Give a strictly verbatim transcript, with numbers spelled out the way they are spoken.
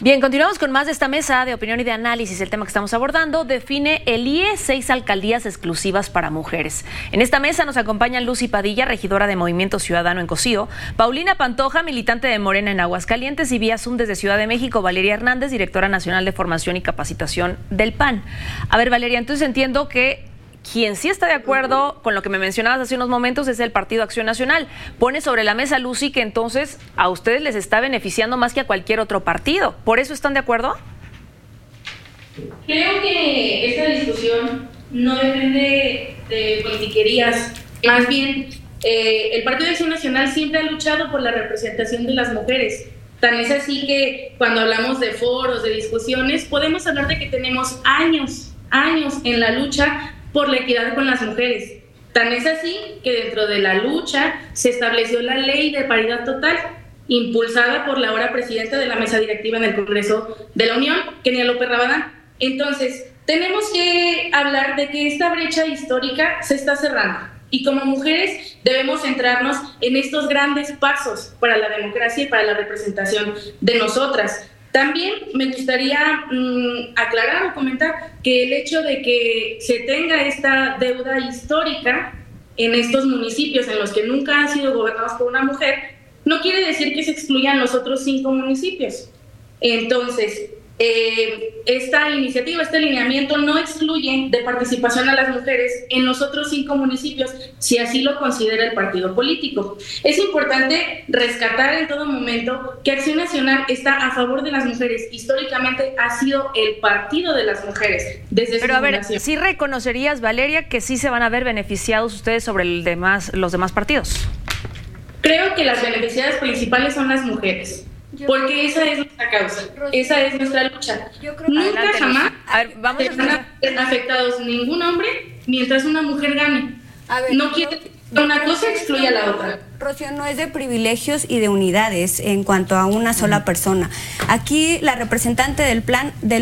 Bien, continuamos con más de esta mesa de opinión y de análisis. El tema que estamos abordando define el I E seis alcaldías exclusivas para mujeres. En esta mesa nos acompañan Lucy Padilla, regidora de Movimiento Ciudadano en Cocío, Paulina Pantoja, militante de Morena en Aguascalientes, y vía Zoom desde Ciudad de México, Valeria Hernández, directora nacional de formación y capacitación del P A N. A ver, Valeria, entonces entiendo que quien sí está de acuerdo con lo que me mencionabas hace unos momentos es el Partido Acción Nacional. Pone sobre la mesa, Lucy, que entonces a ustedes les está beneficiando más que a cualquier otro partido. ¿Por eso están de acuerdo? Creo que esta discusión no depende de politiquerías. Más bien, eh, el Partido Acción Nacional siempre ha luchado por la representación de las mujeres. Tan es así que cuando hablamos de foros, de discusiones, podemos hablar de que tenemos años, años en la lucha por la equidad con las mujeres. Tan es así que dentro de la lucha se estableció la ley de paridad total, impulsada por la ahora presidenta de la mesa directiva en el Congreso de la Unión, Kenia López Rabadán. Entonces, tenemos que hablar de que esta brecha histórica se está cerrando, y como mujeres debemos centrarnos en estos grandes pasos para la democracia y para la representación de nosotras. También me gustaría mmm, aclarar o comentar que el hecho de que se tenga esta deuda histórica en estos municipios en los que nunca han sido gobernados por una mujer, no quiere decir que se excluyan los otros cinco municipios. Entonces, eh, esta iniciativa, este lineamiento no excluye de participación a las mujeres en los otros cinco municipios, si así lo considera el partido político. Es importante rescatar en todo momento que Acción Nacional está a favor de las mujeres. Históricamente ha sido el partido de las mujeres desde Pero su a ver, fundación. ¿sí reconocerías, Valeria, que sí se van a ver beneficiados ustedes sobre el demás, los demás partidos? Creo que las beneficiadas principales son las mujeres. Porque esa es nuestra causa, esa es nuestra lucha. Nunca Adelante, jamás a ver, vamos se van a ver afectados ningún hombre mientras una mujer gane. A ver, no quiere que una cosa excluya a la otra. Rocío, no es de privilegios y de unidades en cuanto a una sola persona. Aquí la representante del plan del